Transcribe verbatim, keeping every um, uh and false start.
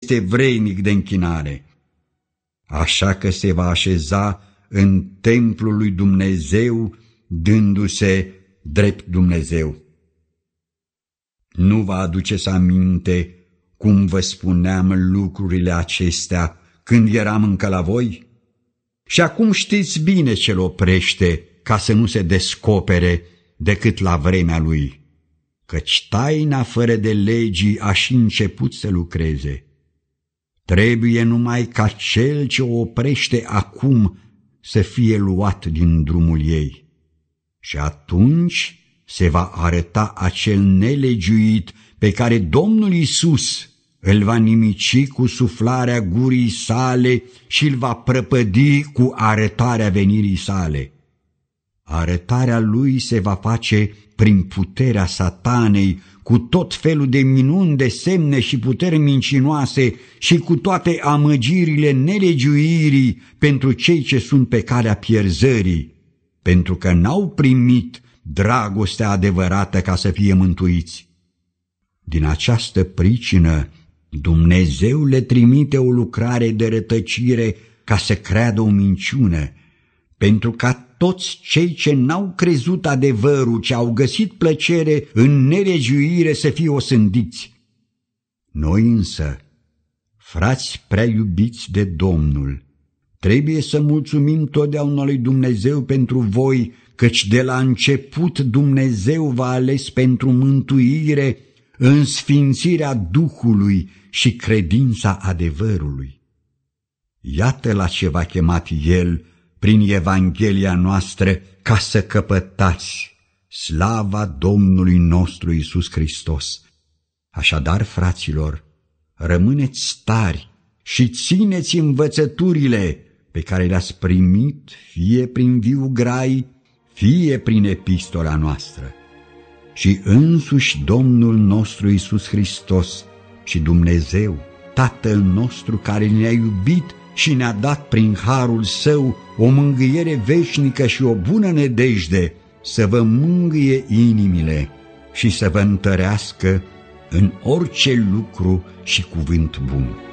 este vrednic de închinare. Așa că se va așeza în templul lui Dumnezeu, dându-se drept Dumnezeu. Nu vă aduceți aminte cum vă spuneam lucrurile acestea când eram încă la voi? Și acum știți bine ce-l oprește ca să nu se descopere decât la vremea lui, căci taina fără de legii a și început să lucreze. Trebuie numai ca cel ce o oprește acum să fie luat din drumul ei. Și atunci se va arăta acel nelegiuit pe care Domnul Iisus îl va nimici cu suflarea gurii sale și îl va prăpădi cu arătarea venirii sale. Arătarea lui se va face prin puterea Satanei, cu tot felul de minuni, de semne și puteri mincinoase și cu toate amăgirile nelegiuirii pentru cei ce sunt pe calea pierzării, pentru că n-au primit dragostea adevărată ca să fie mântuiți. Din această pricină, Dumnezeu le trimite o lucrare de rătăcire ca să creadă o minciună, pentru ca toți cei ce n-au crezut adevărul, ce au găsit plăcere în nelegiuire, să fie osândiți. Noi însă, frați prea iubiți de Domnul, trebuie să mulțumim totdeauna lui Dumnezeu pentru voi, căci de la început Dumnezeu v-a ales pentru mântuire în sfințirea Duhului și credința adevărului. Iată la ce v-a chemat El prin Evanghelia noastră, ca să căpătați slava Domnului nostru Iisus Hristos. Așadar, fraților, rămâneți tari și țineți învățăturile pe care le-ați primit, fie prin viu grai, fie prin epistola noastră. Și însuși Domnul nostru Iisus Hristos și Dumnezeu, Tatăl nostru care ne-a iubit și ne-a dat prin harul Său o mângâiere veșnică și o bună nădejde, să vă mângâie inimile și să vă întărească în orice lucru și cuvânt bun.